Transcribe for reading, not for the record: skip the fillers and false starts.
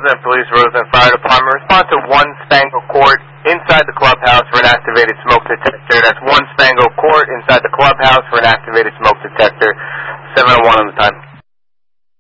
Roseland Police, Roseland Fire Department. Respond to 1 Spangle Court inside the clubhouse for an activated smoke detector. That's 1 Spangle Court inside the clubhouse for an activated smoke detector. 701 on the time.